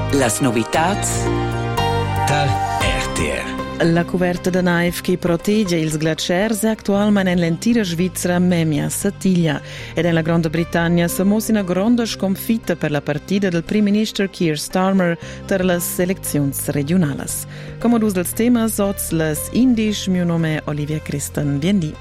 Las novitats da RTR. La coverta de naiv che protegge ils glaciers è attualmente nell'intera Svizzera memia Satiglia ed in la Grande Britannia siamo in una grande sconfitta per la partita del Prime Minister Keir Starmer per le elezioni regionali. Come dus dels temas oz les indisch, mio nome è Olivia Christen. Biendi.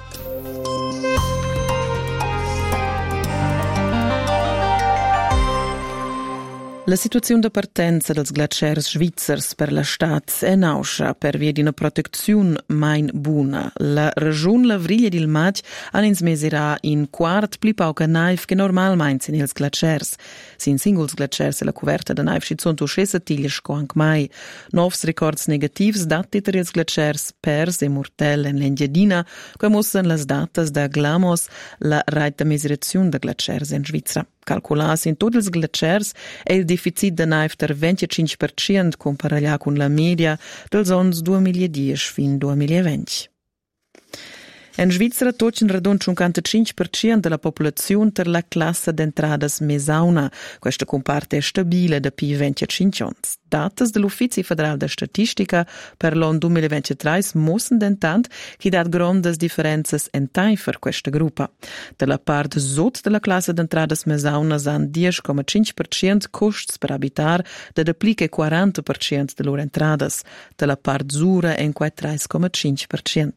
La situazione di partenza dels glaciers svizzers per la stat è nauscia per via di una protezione mai buona. La regione la vriglia del maggio ha insmeserà in quart pli pauca naiv che normalmente in els glaciers. Sin singles glaciers e la coverta de naiv ci sono scesa tiglia scoanc mai. Novs records negativs dati per els glaciers Pers e Murtel en l'Engiadina, che mostrano las datas da Glamos, la raita miserazione de glaciers in Svizzera. Calculas in tutti i glaciers e il deficit de naiv ter 25% comparaglia con la media dels ans 2010 fin 2020. In Svizzera tocin radun 55% della popolazione per la classe d'entradas mesauna. Questa comparte è stabile da più 25 anni. Datas dell'Uffizio Federale de Statistica per l'anno 2023 mostrano intanto che dat grandes differenze in per questa gruppa. Dalla parte sotto della classe d'entradas mesauna hanno 10,5% costi per abitare, da depliche 40% delle loro entradas. Dalla parte sura in 3,5%.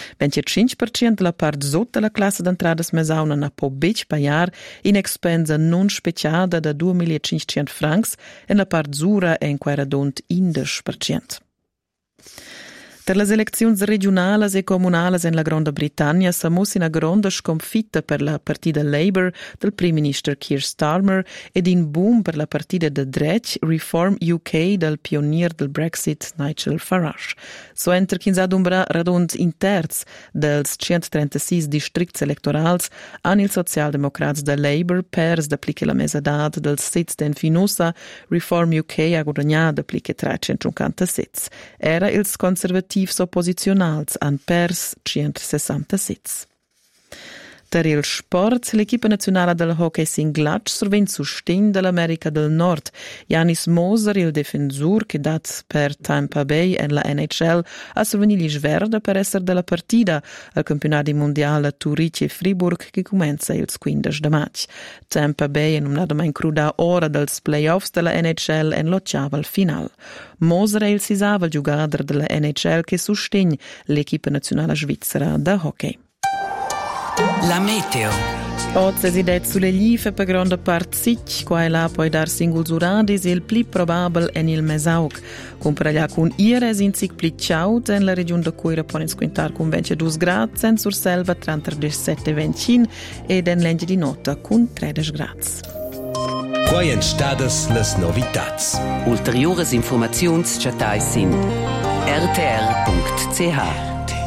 25% della parte sotto della classe d'entradas mesauna na po bec paiar in expensa non speciada da 2.500 francs e la parte sura è in radont 11%. Per le elezioni regionali e comunali in la Grande Britannia siamo in una grande sconfitta per la partita Labour del Prime Minister Keir Starmer ed in boom per la partita de Dretch Reform UK del pionier del Brexit Nigel Farage. So enter Kinsadumbra radund in terz dels 136 districts electorals an il socialdemocrats de Labour pers d'aplique la mesadad del sits den Finosa Reform UK ha guadagnato d'aplique 350 sits. Era ils conservativi oppositionals han pers 160 sits. Per il sport, l'equipa nazionale del hockey singlatsch survegn sustegn dell'America del Nord. Janis Moser, il difensor che dat per Tampa Bay en la NHL, ha survegni sverde per essere della partita al campionato mondiale Zurich e Fribourg che comincia il 15 maggio. Tampa Bay è nominata mai cruda ora dels playoffs della NHL en l'ottava al final. Moser è il sisava giocatore della NHL che sustegn l'equipa nazionale svizzera da hockey. La meteo. Oggi si det sulle live per grande parte sic, qua e là puoi dar singoli uradis il più probabile è il mesauk. Comparaglia con ieri sin sic pli ciaut in la regione da cui può squintar con 22 gradi, sen sur selva tra 17-25 ed in legge di notte con 13 gradi. Quai en stadas las novitats. Ulteriores informazions chatai sin rtr.ch.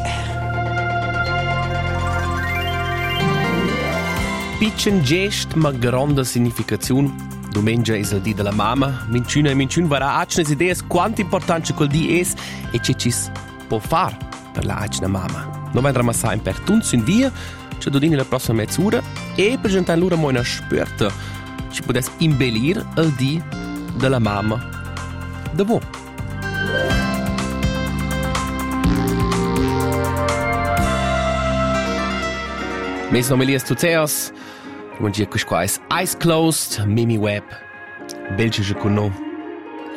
Piccin gest ma grande significazione. Domenica è il dì della mamma. Minciuna e minciun varà acne ideas quanto importante quel dì è e che ci può fare per la acna mamma. Non vedremo assai per tutti in via, ci dodini la prossima mezz'ora e presentare loro una spurta. Ci potesse imbellire il dì della mamma. Da voi. Mes nomelias tuceos. Buon dia, questo qua è Eyes Closed, Mimi Webb, Belgische con noi.